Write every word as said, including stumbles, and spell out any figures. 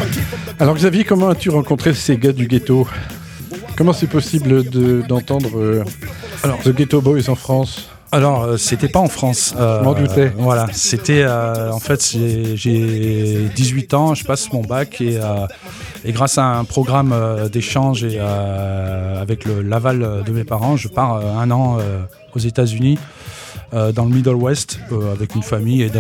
Alors Xavier, comment as-tu rencontré ces gars du ghetto ? Comment c'est possible de, d'entendre euh, alors, The Ghetto Boys en France ? Alors, euh, c'était pas en France. Euh, je m'en doutais. Euh, voilà, c'était euh, en fait, j'ai, j'ai dix-huit ans, je passe mon bac et, euh, et grâce à un programme euh, d'échange et euh, avec le, l'aval de mes parents, je pars euh, un an euh, aux États-Unis. Euh, dans le Middle West, euh, avec une famille et, de,